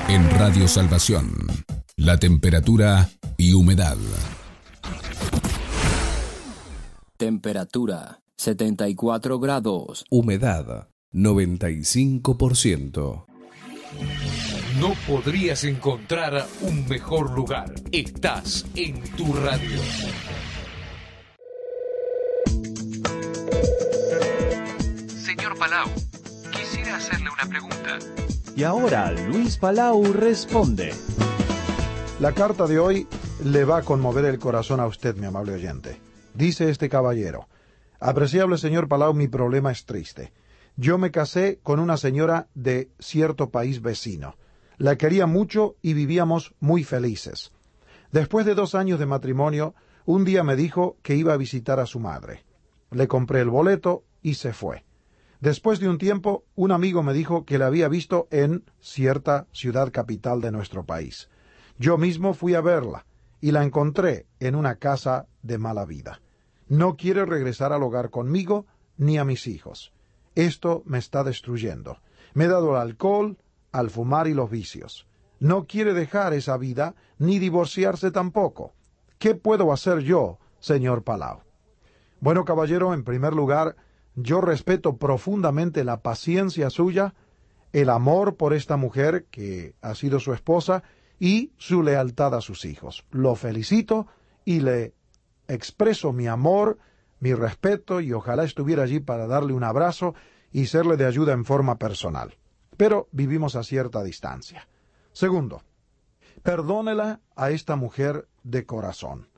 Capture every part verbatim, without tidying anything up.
En Radio Salvación, la temperatura y humedad. Temperatura setenta y cuatro grados. Humedad noventa y cinco por ciento. No podrías encontrar un mejor lugar. Estás en tu radio. Señor Palau, quisiera hacerle una pregunta. Y ahora Luis Palau responde. La carta de hoy le va a conmover el corazón a usted, mi amable oyente. Dice este caballero: apreciable señor Palau, mi problema es triste. Yo me casé con una señora de cierto país vecino. La quería mucho y vivíamos muy felices. Después de dos años de matrimonio, un día me dijo que iba a visitar a su madre. Le compré el boleto y se fue. Después de un tiempo, un amigo me dijo que la había visto en cierta ciudad capital de nuestro país. Yo mismo fui a verla y la encontré en una casa de mala vida. No quiere regresar al hogar conmigo ni a mis hijos. Esto me está destruyendo. Me he dado al alcohol, al fumar y los vicios. No quiere dejar esa vida ni divorciarse tampoco. ¿Qué puedo hacer yo, señor Palau? Bueno, caballero, en primer lugar, yo respeto profundamente la paciencia suya, el amor por esta mujer que ha sido su esposa y su lealtad a sus hijos. Lo felicito y le expreso mi amor, mi respeto, y ojalá estuviera allí para darle un abrazo y serle de ayuda en forma personal. Pero vivimos a cierta distancia. Segundo, perdónela a esta mujer de corazón.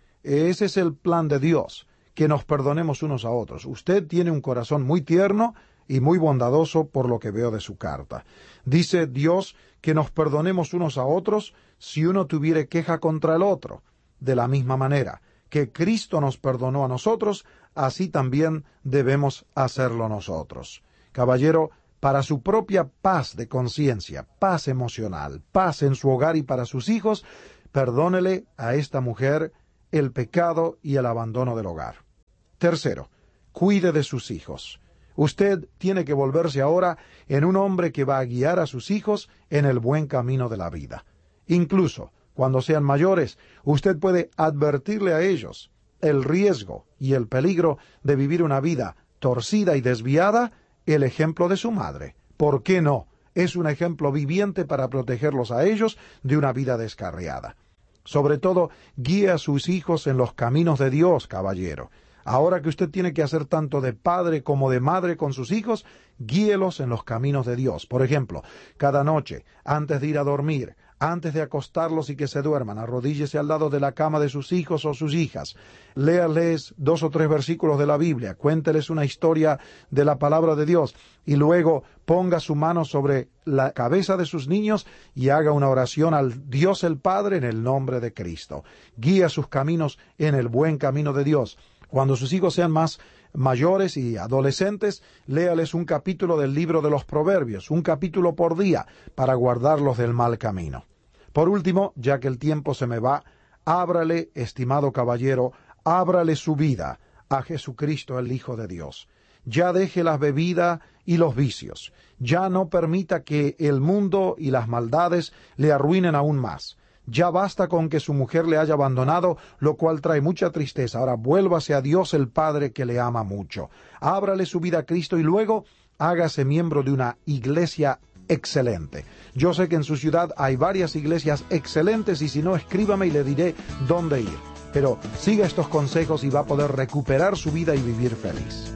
Ese es el plan de Dios, que nos perdonemos unos a otros. Usted tiene un corazón muy tierno y muy bondadoso por lo que veo de su carta. Dice Dios que nos perdonemos unos a otros si uno tuviere queja contra el otro. De la misma manera que Cristo nos perdonó a nosotros, así también debemos hacerlo nosotros. Caballero, para su propia paz de conciencia, paz emocional, paz en su hogar y para sus hijos, perdónele a esta mujer el pecado y el abandono del hogar. Tercero, cuide de sus hijos. Usted tiene que volverse ahora en un hombre que va a guiar a sus hijos en el buen camino de la vida. Incluso cuando sean mayores, usted puede advertirle a ellos el riesgo y el peligro de vivir una vida torcida y desviada, el ejemplo de su madre. ¿Por qué no? Es un ejemplo viviente para protegerlos a ellos de una vida descarriada. Sobre todo, guíe a sus hijos en los caminos de Dios, caballero. Ahora que usted tiene que hacer tanto de padre como de madre con sus hijos, guíelos en los caminos de Dios. Por ejemplo, cada noche, antes de ir a dormir, antes de acostarlos y que se duerman, arrodíllese al lado de la cama de sus hijos o sus hijas. Léales dos o tres versículos de la Biblia, cuénteles una historia de la palabra de Dios y luego ponga su mano sobre la cabeza de sus niños y haga una oración al Dios el Padre en el nombre de Cristo. Guía sus caminos en el buen camino de Dios. Cuando sus hijos sean más mayores y adolescentes, léales un capítulo del libro de los Proverbios, un capítulo por día, para guardarlos del mal camino. Por último, ya que el tiempo se me va, ábrale, estimado caballero, ábrale su vida a Jesucristo, el Hijo de Dios. Ya deje las bebidas y los vicios. Ya no permita que el mundo y las maldades le arruinen aún más. Ya basta con que su mujer le haya abandonado, lo cual trae mucha tristeza. Ahora vuélvase a Dios el Padre que le ama mucho. Ábrale su vida a Cristo y luego hágase miembro de una iglesia excelente. Yo sé que en su ciudad hay varias iglesias excelentes y si no, escríbame y le diré dónde ir. Pero siga estos consejos y va a poder recuperar su vida y vivir feliz.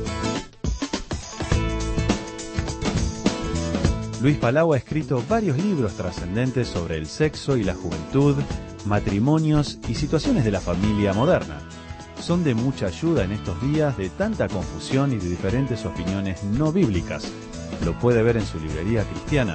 Luis Palau ha escrito varios libros trascendentes sobre el sexo y la juventud, matrimonios y situaciones de la familia moderna. Son de mucha ayuda en estos días de tanta confusión y de diferentes opiniones no bíblicas. Lo puede ver en su librería cristiana.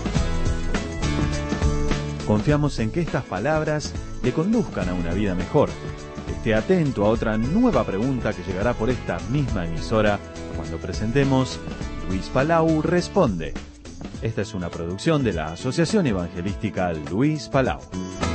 Confiamos en que estas palabras le conduzcan a una vida mejor. Esté atento a otra nueva pregunta que llegará por esta misma emisora cuando presentemos Luis Palau Responde. Esta es una producción de la Asociación Evangelística Luis Palau.